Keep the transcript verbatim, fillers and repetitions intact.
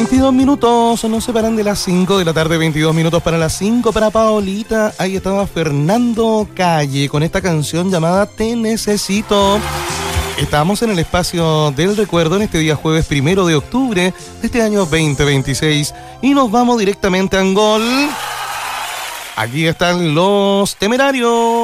veintidós minutos, nos separan de las cinco de la tarde, veintidós minutos para las cinco para Paolita. Ahí estaba Fernando Calle con esta canción llamada Te Necesito. Estamos en el espacio del recuerdo en este día jueves primero de octubre de este año veinte veintiséis y nos vamos directamente a Angol. Aquí están los Temerarios.